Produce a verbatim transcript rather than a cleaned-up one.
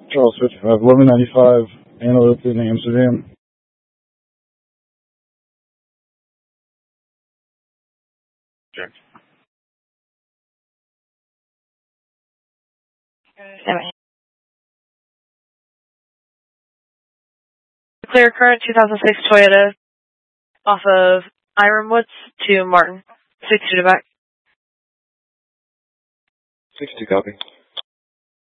Charles fifty-five, eleven ninety-five, Antelope in Amsterdam. Sure. Seven. Clear current two thousand six Toyota off of Ironwoods to Martin. sixty to back. sixty copy.